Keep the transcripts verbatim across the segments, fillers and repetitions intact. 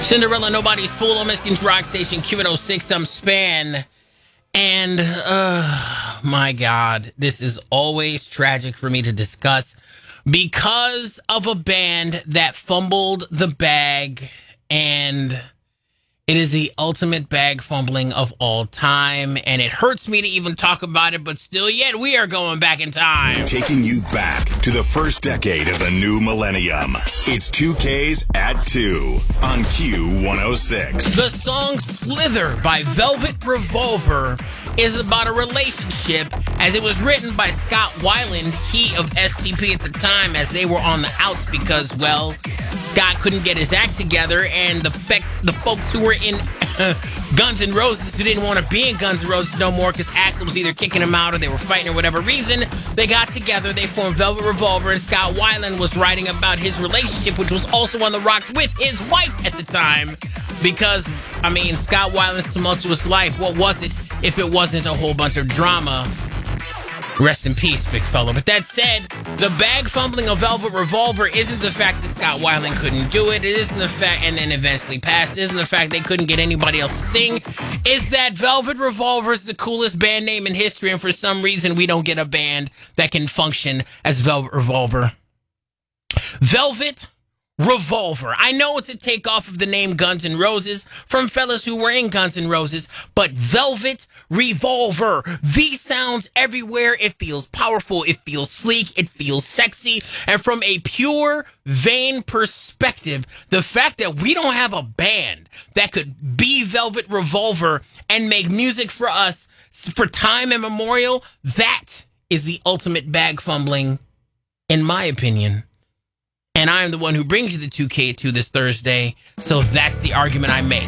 Cinderella, Nobody's Fool on Michigan's Rock Station, Q one oh six, I'm Span. And, uh, my God, this is always tragic for me to discuss because of a band that fumbled the bag, and it is the ultimate bag fumbling of all time, and it hurts me to even talk about it, but still yet we are going back in time. Taking you back to the first decade of the new millennium. It's two K's at two on Q one oh six. The song Slither by Velvet Revolver is about a relationship, as it was written by Scott Weiland, he of S T P at the time, as they were on the outs because, well, Scott couldn't get his act together, and the fex, the folks who were in uh, Guns N' Roses who didn't want to be in Guns N' Roses no more because Axl was either kicking him out or they were fighting or whatever reason, they got together, they formed Velvet Revolver, and Scott Weiland was writing about his relationship, which was also on the rocks with his wife at the time, because, I mean, Scott Weiland's tumultuous life, what was it if it wasn't a whole bunch of drama? Rest in peace, big fella. But that said, the bag fumbling of Velvet Revolver isn't the fact that Scott Weiland couldn't do it. It isn't the fact, and then eventually passed. It isn't the fact they couldn't get anybody else to sing. It's that Velvet Revolver is the coolest band name in history, and for some reason we don't get a band that can function as Velvet Revolver. Velvet Revolver. I know it's a takeoff of the name Guns N' Roses from fellas who were in Guns N' Roses, but Velvet Revolver. V sounds everywhere. It feels powerful. It feels sleek. It feels sexy. And from a pure vain perspective, the fact that we don't have a band that could be Velvet Revolver and make music for us for time immemorial, that is the ultimate bag fumbling, in my opinion. And I am the one who brings you the two K at two this Thursday, so that's the argument I make.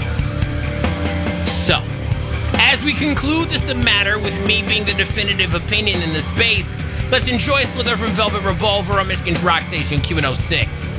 So, as we conclude this matter with me being the definitive opinion in the space, let's enjoy Slither from Velvet Revolver on Michigan's Rock Station, Q one oh six.